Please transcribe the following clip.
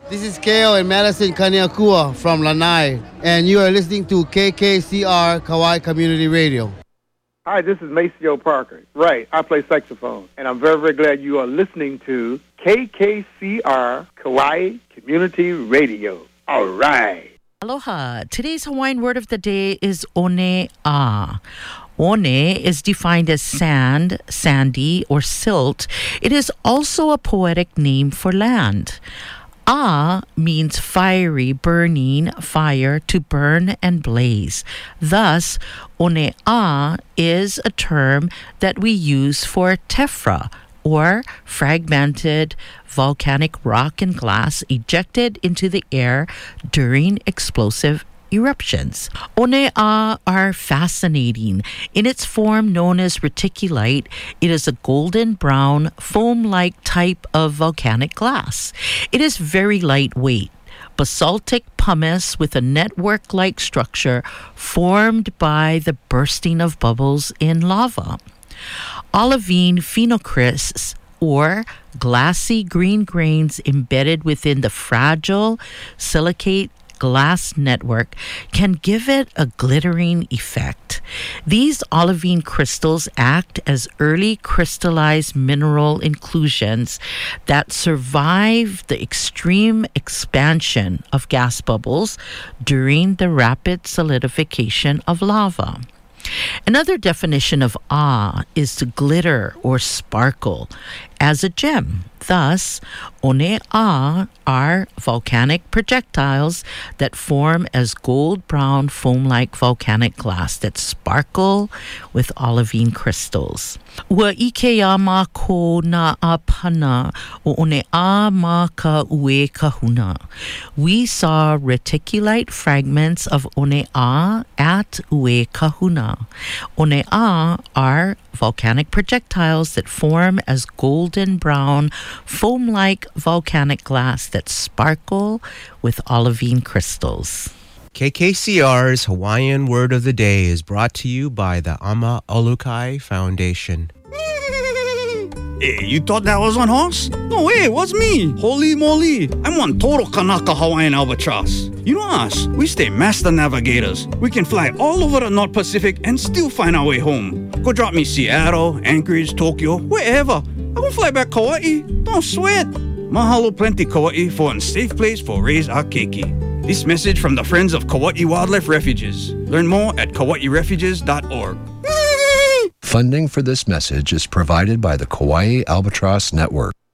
This is Kale and Madison Kaniakua from Lanai, and you are listening to KKCR Kauai Community Radio. Hi, this is Maceo Parker. Right, I play saxophone, and I'm very, very glad you are listening to KKCR Kauai Community Radio. All right. Aloha. Today's Hawaiian word of the day is one-a. One is defined as sand, sandy, or silt. It is also a poetic name for land. A means fiery, burning, fire, to burn and blaze. Thus, one-a is a term that we use for tephra, or fragmented volcanic rock and glass ejected into the air during explosive eruptions. One-a are fascinating. In its form known as reticulite, it is a golden brown, foam-like type of volcanic glass. It is very lightweight. Basaltic pumice with a network-like structure formed by the bursting of bubbles in lava. Olivine phenocrysts, or glassy green grains embedded within the fragile silicate glass network, can give it a glittering effect. These olivine crystals act as early crystallized mineral inclusions that survive the extreme expansion of gas bubbles during the rapid solidification of lava. Another definition of is to glitter or sparkle as a gem. Thus, one-a are volcanic projectiles that form as gold-brown foam-like volcanic glass that sparkle with olivine crystals. Ua ikeia ma ko na apana o one-a ma ka ue kahuna. We saw reticulite fragments of one-a at ue kahuna. One-a are volcanic projectiles that form as golden brown foam-like volcanic glass that sparkle with olivine crystals. KKCR's Hawaiian Word of the Day is brought to you by the Ama Olukai Foundation. Hey, you thought that was one horse? No way, it was me. Holy moly, I'm one total Kanaka Hawaiian albatross. You know us, we stay master navigators. We can fly all over the North Pacific and still find our way home. Go drop me Seattle, Anchorage, Tokyo, wherever. I will fly back Kauai. Don't sweat. Mahalo plenty Kauai for a safe place for raise our keiki. This message from the Friends of Kauai Wildlife Refuges. Learn more at kauairefuges.org. Funding for this message is provided by the Kauai Albatross Network.